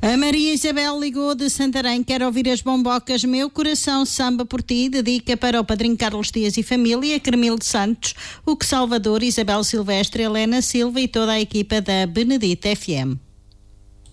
A Maria Isabel ligou de Santarém, quer ouvir as bombocas Meu Coração Samba por Ti, dedica para o padrinho Carlos Dias e família, Cremil de Santos, o que Salvador, Isabel Silvestre, Helena Silva e toda a equipa da Benedita FM.